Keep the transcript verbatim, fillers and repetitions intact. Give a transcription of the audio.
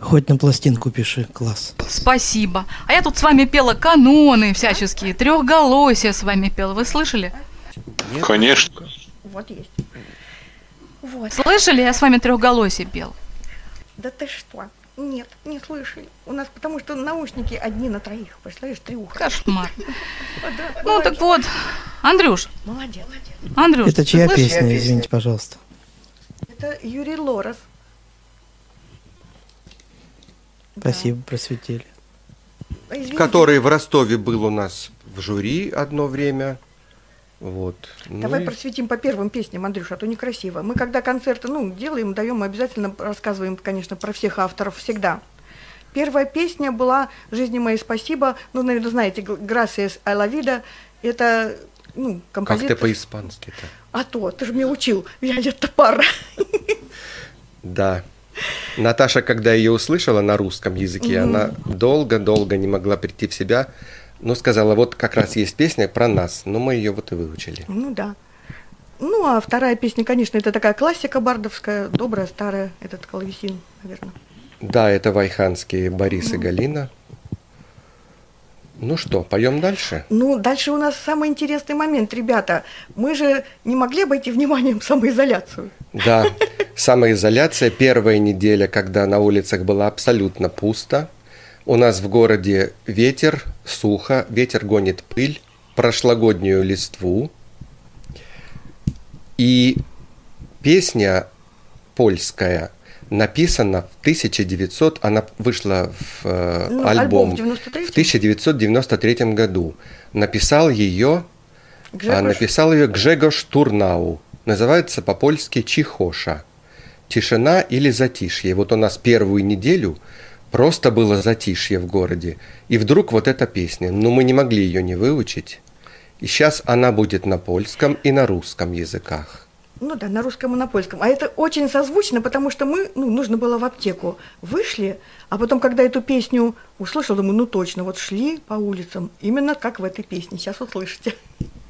Хоть на пластинку пиши, класс. Спасибо. А я тут с вами пела каноны всяческие, трехголосия с вами пела. Вы слышали? Нет. Конечно. Вот есть. Вот. Слышали, я с вами трехголосие пел? Да ты что? Нет, не слышали. У нас потому что наушники одни на троих. Представляешь, три уха. Кошмар. Ну так вот, Андрюш. Молодец. Андрюш, это чья песня, извините, пожалуйста? Это Юрий Лорос. Спасибо, да. Просветили. Извините. Который в Ростове был у нас в жюри одно время. Вот. Давай ну просветим по первым песням, Андрюша, а то некрасиво. Мы когда концерты, ну, делаем, даем, мы обязательно рассказываем, конечно, про всех авторов всегда. Первая песня была «Жизни моей спасибо». Ну, наверное, знаете, «Gracias a la vida». Это, ну, композитор. Как ты по-испански-то? А то, ты же меня учил, Виолетта Парра. Да. Наташа, когда ее услышала на русском языке, mm-hmm. она долго-долго не могла прийти в себя, но сказала, вот как раз есть песня про нас, но мы ее вот и выучили. Ну да. Ну, а вторая песня, конечно, это такая классика бардовская, добрая, старая, этот клавесин, наверное. Да, это вайханские Борис mm-hmm. и Галина. Ну что, поем дальше? Ну, дальше у нас самый интересный момент, ребята. Мы же не могли обойти вниманием самоизоляцию. Да, самоизоляция. Первая неделя, когда на улицах было абсолютно пусто. У нас в городе ветер, сухо, ветер гонит пыль, прошлогоднюю листву. И песня польская написана в тысяча девятисотом, она вышла в э, ну, альбом, альбом в тысяча девятьсот девяносто третьем году. Написал ее, Гжегош... написал ее Гжегош Турнау. Называется по-польски «Чихоша». Тишина или затишье. Вот у нас первую неделю просто было затишье в городе. И вдруг вот эта песня. Но мы не могли ее не выучить. И сейчас она будет на польском и на русском языках. Ну да, на русском и на польском. А это очень созвучно, потому что мы, ну, нужно было в аптеку. Вышли, а потом, когда эту песню услышал, думаю, ну точно, вот шли по улицам, именно как в этой песне. Сейчас услышите.